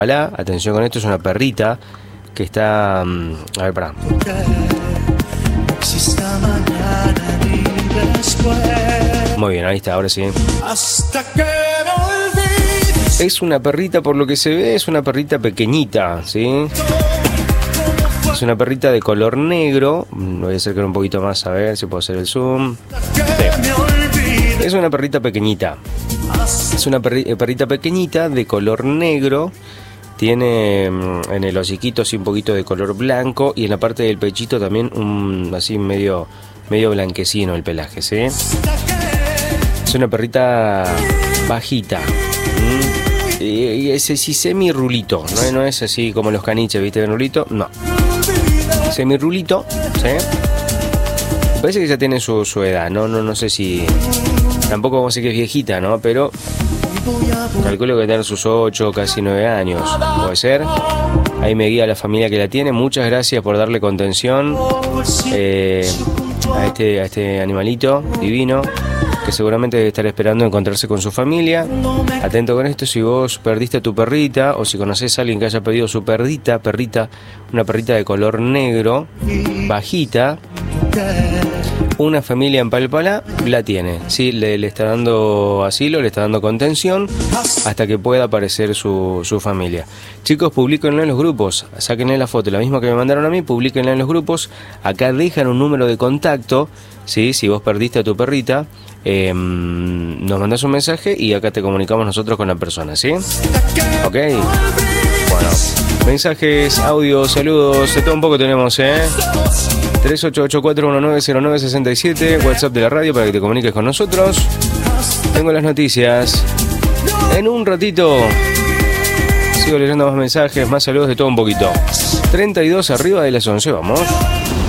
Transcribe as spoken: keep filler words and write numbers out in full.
Palá. Atención con esto, es una perrita que está... Um, a ver, pará. Muy bien, ahí está, ahora sí. Es una perrita, por lo que se ve, es una perrita pequeñita, ¿sí? Es una perrita de color negro. Voy a acercar un poquito más, a ver si puedo hacer el zoom. Sí. Es una perrita pequeñita. Es una perri- perrita pequeñita de color negro. Tiene en el hociquito así un poquito de color blanco y en la parte del pechito también un así medio, medio blanquecino el pelaje, ¿sí? Es una perrita bajita. ¿Mm? Y, y es así semi-rulito, ¿no? No es así como los caniches, ¿viste? De rulito, no. Semi-rulito, ¿sí? Parece que ya tiene su, su edad, ¿no? No, no sé si... Tampoco vamos a decir que es viejita, ¿no? Pero... calculo que tener sus ocho, casi nueve años. Puede ser. Ahí me guía la familia que la tiene. Muchas gracias por darle contención eh, a, este, a este animalito divino, que seguramente debe estar esperando encontrarse con su familia. Atento con esto, si vos perdiste a tu perrita o si conocés a alguien que haya perdido su perrita, perrita, una perrita de color negro, bajita, una familia en Palpalá la tiene, sí, le, le está dando asilo, le está dando contención hasta que pueda aparecer su, su familia. Chicos, publíquenlo en los grupos, sáquenle la foto, la misma que me mandaron a mí, publíquenla en los grupos. Acá dejan un número de contacto, sí, si vos perdiste a tu perrita, eh, nos mandás un mensaje y acá te comunicamos nosotros con la persona, ¿sí? Ok. Bueno, mensajes, audios, saludos, de todo un poco tenemos, ¿eh? tres ocho ocho cuatro uno nueve cero nueve seis siete, WhatsApp de la radio para que te comuniques con nosotros. Tengo las noticias. En un ratito sigo leyendo más mensajes, más saludos, de todo un poquito. treinta y dos arriba de las once, vamos.